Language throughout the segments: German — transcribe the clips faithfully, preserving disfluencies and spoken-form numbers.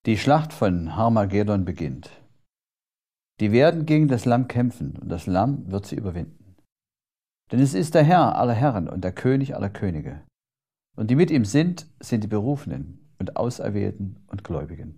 Die Schlacht von Harmagedon beginnt. Die werden gegen das Lamm kämpfen, und das Lamm wird sie überwinden. Denn es ist der Herr aller Herren und der König aller Könige. Und die mit ihm sind, sind die Berufenen und Auserwählten und Gläubigen.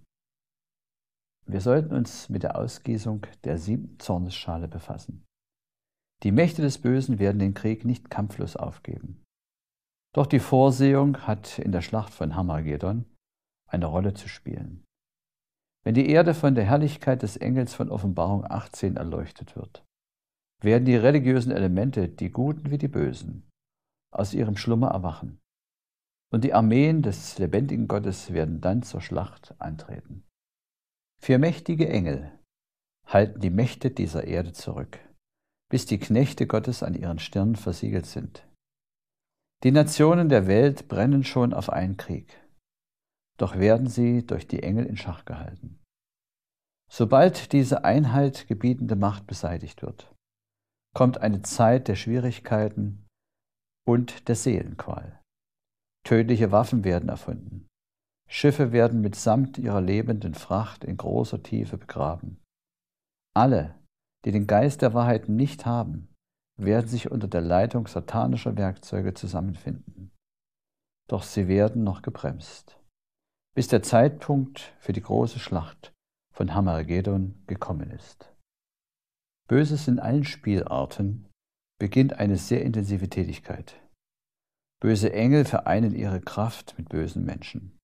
Wir sollten uns mit der Ausgießung der siebten Zornesschale befassen. Die Mächte des Bösen werden den Krieg nicht kampflos aufgeben. Doch die Vorsehung hat in der Schlacht von Harmagedon eine Rolle zu spielen. Wenn die Erde von der Herrlichkeit des Engels von Offenbarung achtzehn erleuchtet wird, werden die religiösen Elemente, die Guten wie die Bösen, aus ihrem Schlummer erwachen. Und die Armeen des lebendigen Gottes werden dann zur Schlacht antreten. Vier mächtige Engel halten die Mächte dieser Erde zurück, bis die Knechte Gottes an ihren Stirnen versiegelt sind. Die Nationen der Welt brennen schon auf einen Krieg, doch werden sie durch die Engel in Schach gehalten. Sobald diese Einheit gebietende Macht beseitigt wird, kommt eine Zeit der Schwierigkeiten und der Seelenqual. Tödliche Waffen werden erfunden. Schiffe werden mitsamt ihrer lebenden Fracht in großer Tiefe begraben. Alle, die den Geist der Wahrheit nicht haben, werden sich unter der Leitung satanischer Werkzeuge zusammenfinden. Doch sie werden noch gebremst, bis der Zeitpunkt für die große Schlacht von Harmagedon gekommen ist. Böses in allen Spielarten beginnt eine sehr intensive Tätigkeit. Böse Engel vereinen ihre Kraft mit bösen Menschen.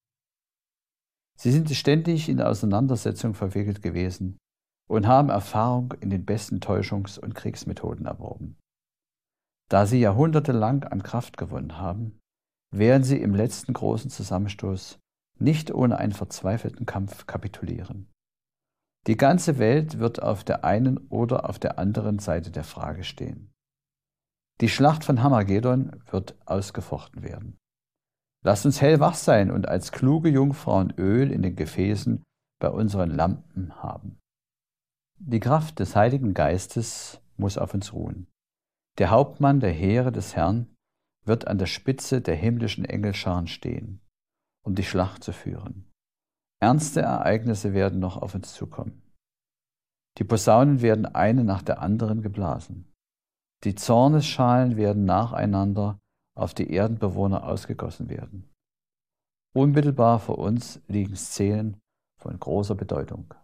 Sie sind ständig in der Auseinandersetzung verwickelt gewesen und haben Erfahrung in den besten Täuschungs- und Kriegsmethoden erworben. Da sie jahrhundertelang an Kraft gewonnen haben, werden sie im letzten großen Zusammenstoß nicht ohne einen verzweifelten Kampf kapitulieren. Die ganze Welt wird auf der einen oder auf der anderen Seite der Frage stehen. Die Schlacht von Harmagedon wird ausgefochten werden. Lasst uns hellwach sein und als kluge Jungfrauen Öl in den Gefäßen bei unseren Lampen haben. Die Kraft des Heiligen Geistes muss auf uns ruhen. Der Hauptmann der Heere des Herrn wird an der Spitze der himmlischen Engelscharen stehen, um die Schlacht zu führen. Ernste Ereignisse werden noch auf uns zukommen. Die Posaunen werden eine nach der anderen geblasen. Die Zornesschalen werden nacheinander auf die Erdenbewohner ausgegossen werden. Unmittelbar vor uns liegen Szenen von großer Bedeutung.